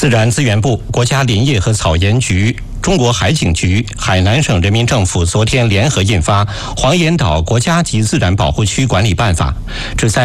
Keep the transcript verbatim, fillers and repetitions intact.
自然资源部、国家林业和草原局、中国海警局、海南省人民政府昨天联合印发《黄岩岛国家级自然保护区管理办法》，旨在